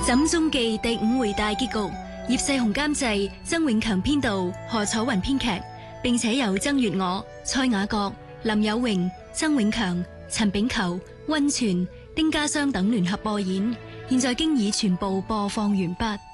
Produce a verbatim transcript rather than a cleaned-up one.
審蹤記第五回大結局，葉世雄監製，曾永強編導，何楚雲編劇，並且由曾月娥、蔡雅閣、林有榮、曾永強、陳炳球、溫泉、丁家湘等聯合播演，現在經已全部播放完畢。